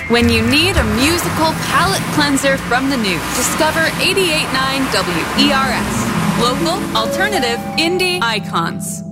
When you need a musical palate cleanser from the new, discover 88.9 WERS. Local, alternative, indie icons.